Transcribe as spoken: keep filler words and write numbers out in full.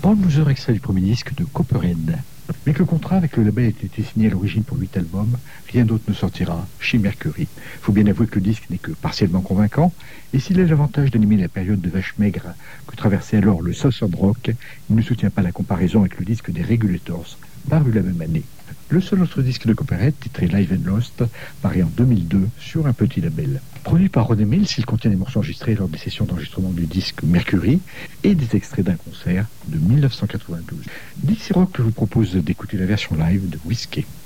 Paul Moser, extrait du premier disque de Copperhead. Mais que le contrat avec le label ait été signé à l'origine pour huit albums, rien d'autre ne sortira chez Mercury. Faut bien avouer que le disque n'est que partiellement convaincant, et s'il a l'avantage d'animer la période de vache maigre que traversait alors le Southern Rock, il ne soutient pas la comparaison avec le disque des Regulators, paru la même année. Le seul autre disque de Copperhead, titré Live and Lost, paru en deux mille deux sur un petit label. Produit par Ronnie Mills, il contient des morceaux enregistrés lors des sessions d'enregistrement du disque Mercury et des extraits d'un concert de mille neuf cent quatre-vingt-douze. Dixie Rock vous propose d'écouter la version live de Whiskey.